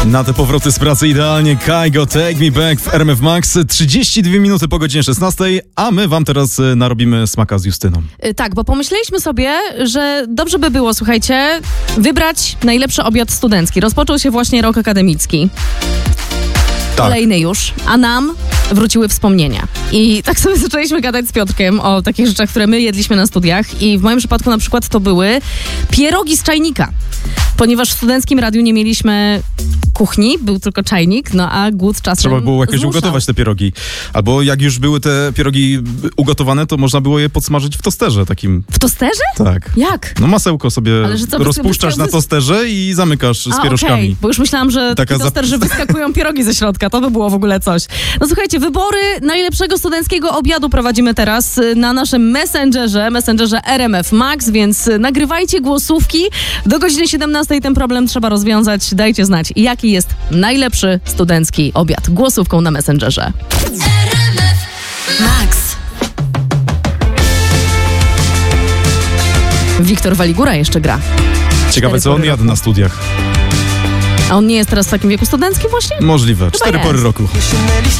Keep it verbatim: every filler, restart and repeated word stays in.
Na te powroty z pracy idealnie Kygo, Take Me Back w R M F Max. trzydzieści dwie minuty po godzinie szesnastej, a my wam teraz y, narobimy smaka z Justyną. Y, Tak, bo pomyśleliśmy sobie, że dobrze by było, słuchajcie, wybrać najlepszy obiad studencki. Rozpoczął się właśnie rok akademicki. Tak. Kolejny już, a nam wróciły wspomnienia. I tak sobie zaczęliśmy gadać z Piotrkiem o takich rzeczach, które my jedliśmy na studiach i w moim przypadku na przykład to były pierogi z czajnika. Ponieważ w studenckim radiu nie mieliśmy kuchni, był tylko czajnik, no a głód czasem Trzeba było jakoś zmuszał. ugotować te pierogi. Albo jak już były te pierogi ugotowane, to można było je podsmażyć w tosterze takim. W tosterze? Tak. Jak? No masełko sobie Ale że co, rozpuszczasz wyska- na tosterze i zamykasz z A, pierożkami. okej, bo już myślałam, że Taka taki toster, zap- że wyskakują pierogi ze środka. To by było w ogóle coś. No słuchajcie, wybory najlepszego studenckiego obiadu prowadzimy teraz y, na naszym Messengerze, Messengerze R M F Max, więc y, nagrywajcie głosówki. Do godziny siedemnastej ten problem trzeba rozwiązać. Dajcie znać, jaki jest najlepszy studencki obiad. Głosówką na Messengerze. Max. Wiktor Waligura jeszcze gra. Ciekawe, Cztery co on pory jadł na studiach. A on nie jest teraz w takim wieku studenckim właśnie? Możliwe. Cztery jest. pory roku.